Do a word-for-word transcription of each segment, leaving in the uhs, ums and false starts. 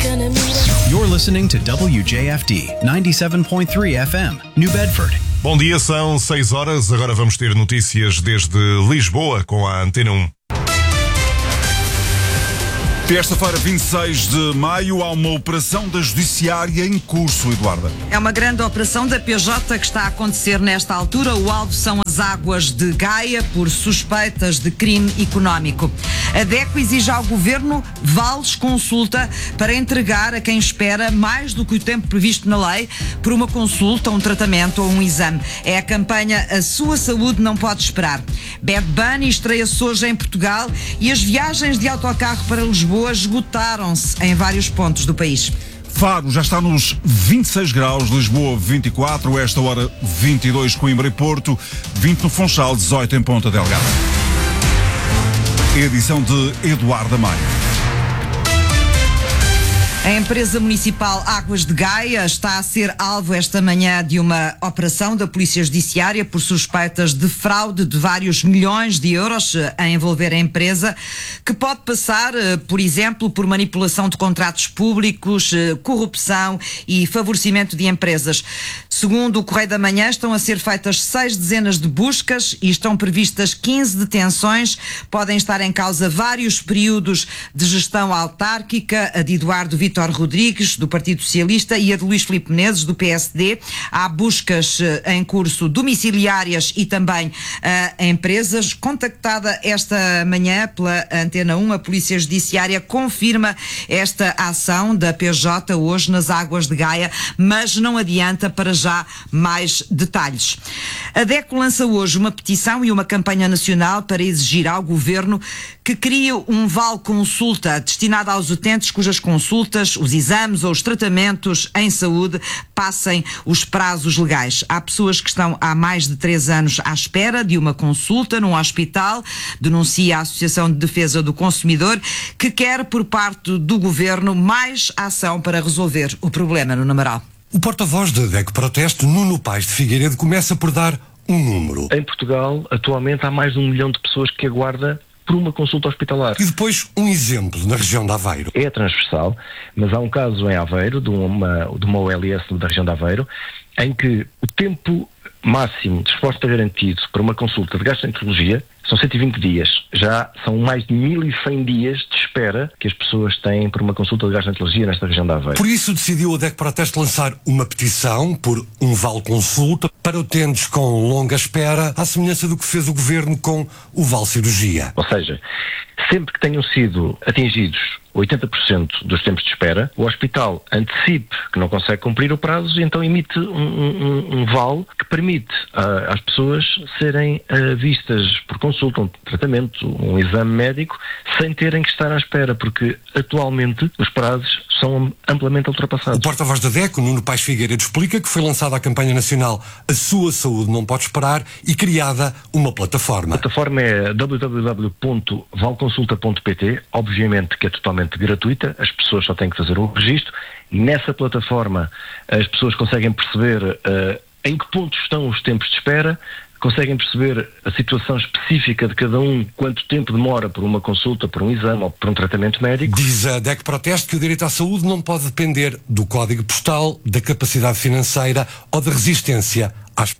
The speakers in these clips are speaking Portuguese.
You're listening to W J F D ninety-seven point three F M, New Bedford. Bom dia, são seis horas. Agora vamos ter notícias desde Lisboa com a Antena um. Terça-feira, vinte e seis de maio, há uma operação da Judiciária em curso, Eduarda. É uma grande operação da P J que está a acontecer nesta altura. O alvo são as águas de Gaia por suspeitas de crime económico. A DECO exige ao Governo vales consulta para entregar a quem espera mais do que o tempo previsto na lei por uma consulta, um tratamento ou um exame. É a campanha A Sua Saúde Não Pode Esperar. Bad Bunny estreia-se hoje em Portugal e as viagens de autocarro para Lisboa esgotaram-se em vários pontos do país. Faro já está nos vinte e seis graus, Lisboa vinte e quatro, esta hora vinte e dois, Coimbra e Porto, vinte no Funchal, dezoito em Ponta Delgada. Edição de Eduardo Maia. A empresa municipal Águas de Gaia está a ser alvo esta manhã de uma operação da Polícia Judiciária por suspeitas de fraude de vários milhões de euros a envolver a empresa, que pode passar, por exemplo, por manipulação de contratos públicos, corrupção e favorecimento de empresas. Segundo o Correio da Manhã, estão a ser feitas seis dezenas de buscas e estão previstas quinze detenções. Podem estar em causa vários períodos de gestão autárquica, a de Eduardo Vitor Vítor Rodrigues, do Partido Socialista, e a de Luís Filipe Menezes, do P S D. Há buscas em curso domiciliárias e também uh, empresas. Contactada esta manhã pela Antena um, a Polícia Judiciária confirma esta ação da P J hoje nas Águas de Gaia, mas não adianta para já mais detalhes. A DECO lança hoje uma petição e uma campanha nacional para exigir ao Governo que crie um vale consulta destinado aos utentes cujas consultas, os exames ou os tratamentos em saúde passem os prazos legais. Há pessoas que estão há mais de três anos à espera de uma consulta num hospital, denuncia a Associação de Defesa do Consumidor, que quer por parte do Governo mais ação para resolver o problema no Amaral. O porta-voz da DECO Proteste, Nuno Paes de Figueiredo, começa por dar um número. Em Portugal, atualmente, há mais de um milhão de pessoas que aguarda por uma consulta hospitalar. E depois um exemplo na região de Aveiro. É transversal, mas há um caso em Aveiro, de uma, de uma O L S da região de Aveiro, em que o tempo máximo de resposta garantido para uma consulta de gastroenterologia são cento e vinte dias. Já são mais de mil e cem dias de espera que as pessoas têm por uma consulta de gastroenterologia nesta região de Aveiro. Por isso decidiu a DECO Proteste lançar uma petição por um vale consulta para utentes com longa espera, à semelhança do que fez o Governo com o vale cirurgia. Ou seja, sempre que tenham sido atingidos oitenta por cento dos tempos de espera, o hospital antecipe que não consegue cumprir o prazo e então emite um, um, um vale que permite uh, às pessoas serem uh, vistas por consulta, um tratamento, um exame médico, sem terem que estar à espera, porque atualmente os prazos são amplamente ultrapassados. O porta-voz da DECO, Nuno Paes Figueiredo, explica que foi lançada a campanha nacional A Sua Saúde Não Pode Esperar e criada uma plataforma. A plataforma é w w w ponto vale consulta ponto p t, obviamente que é totalmente gratuita, as pessoas só têm que fazer o registro. Nessa plataforma as pessoas conseguem perceber uh, em que ponto estão os tempos de espera, conseguem perceber a situação específica de cada um, quanto tempo demora por uma consulta, por um exame ou por um tratamento médico. Diz a DECO Proteste que o direito à saúde não pode depender do código postal, da capacidade financeira ou da resistência às...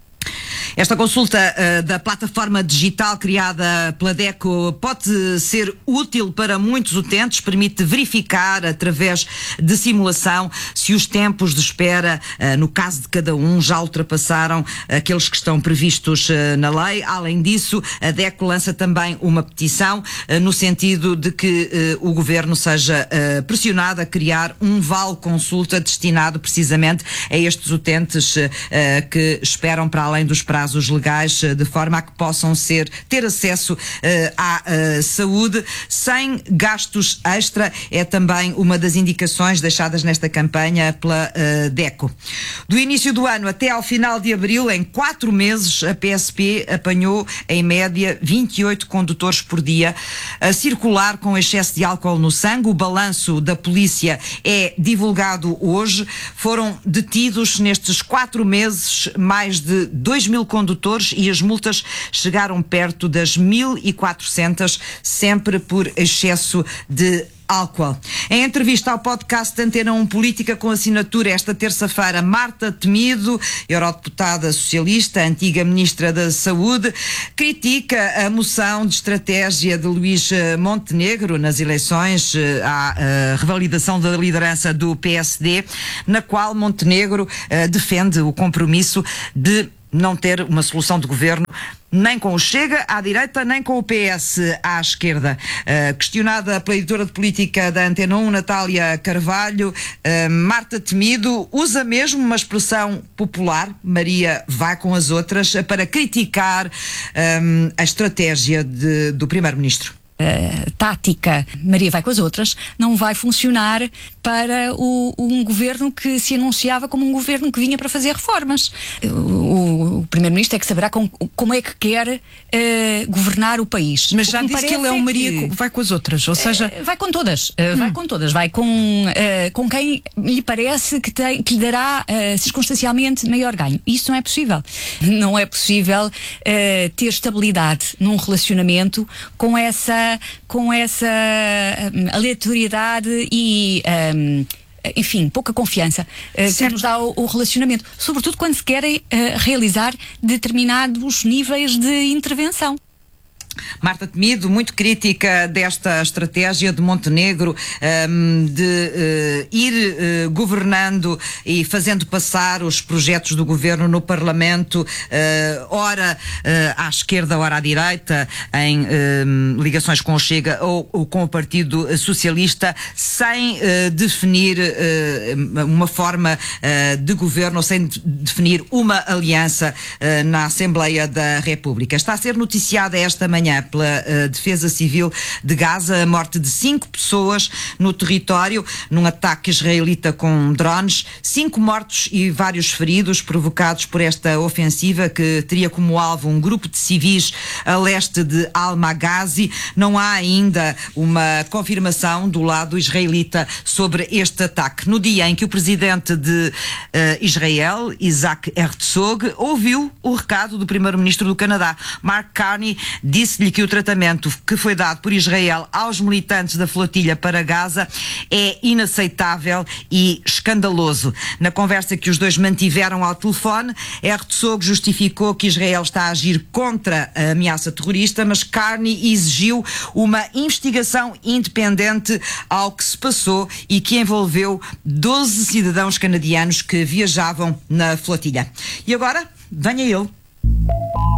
Esta consulta uh, da plataforma digital criada pela DECO pode ser útil para muitos utentes, permite verificar através de simulação se os tempos de espera, uh, no caso de cada um, já ultrapassaram aqueles que estão previstos uh, na lei. Além disso, a DECO lança também uma petição uh, no sentido de que uh, o Governo seja uh, pressionado a criar um vale consulta destinado precisamente a estes utentes uh, que esperam para além dos prazos legais, de forma a que possam ser, ter acesso uh, à uh, saúde sem gastos extra. É também uma das indicações deixadas nesta campanha pela uh, DECO. Do início do ano até ao final de abril, em quatro meses, a P S P apanhou em média vinte e oito condutores por dia a circular com excesso de álcool no sangue. O balanço da polícia é divulgado hoje. Foram detidos nestes quatro meses mais de dois mil condutores e as multas chegaram perto das mil e quatrocentas, sempre por excesso de álcool. Em entrevista ao podcast de Antena um Política com assinatura esta terça-feira, Marta Temido, eurodeputada socialista, antiga ministra da Saúde, critica a moção de estratégia de Luís Montenegro nas eleições à uh, revalidação da liderança do P S D, na qual Montenegro uh, defende o compromisso de não ter uma solução de governo nem com o Chega à direita, nem com o P S à esquerda. Uh, questionada pela editora de política da Antena um, Natália Carvalho, uh, Marta Temido usa mesmo uma expressão popular, Maria vai com as outras, para criticar um, a estratégia de, do Primeiro-Ministro. A tática Maria vai com as outras não vai funcionar para o, um governo que se anunciava como um governo que vinha para fazer reformas. O, o Primeiro-Ministro é que saberá com, como é que quer uh, governar o país. Mas já disse que ele é o Maria que vai com as outras, ou seja... Uh, vai com todas, uh, hum. vai com todas, vai com, uh, com quem lhe parece que, tem, que lhe dará uh, circunstancialmente maior ganho. Isso não é possível. Não é possível uh, ter estabilidade num relacionamento com essa com essa um, aleatoriedade e um, enfim, pouca confiança uh, que nos dá o, o relacionamento, sobretudo quando se querem uh, realizar determinados níveis de intervenção. Marta Temido, muito crítica desta estratégia de Montenegro um, de uh, ir uh, governando e fazendo passar os projetos do governo no Parlamento, uh, ora uh, à esquerda, ora à direita, em um, ligações com o Chega ou, ou com o Partido Socialista, sem uh, definir uh, uma forma uh, de governo, ou sem definir uma aliança uh, na Assembleia da República. Está a ser noticiada esta manhã pela uh, Defesa Civil de Gaza a morte de cinco pessoas no território num ataque israelita com drones, cinco mortos e vários feridos provocados por esta ofensiva que teria como alvo um grupo de civis a leste de Al-Maghazi. Não há ainda uma confirmação do lado israelita sobre este ataque. No dia em que o presidente de uh, Israel, Isaac Herzog, ouviu o recado do primeiro-ministro do Canadá, Mark Carney, disse Disse-lhe que o tratamento que foi dado por Israel aos militantes da flotilha para Gaza é inaceitável e escandaloso. Na conversa que os dois mantiveram ao telefone, Herzog justificou que Israel está a agir contra a ameaça terrorista, mas Carney exigiu uma investigação independente ao que se passou e que envolveu doze cidadãos canadianos que viajavam na flotilha. E agora, venha ele.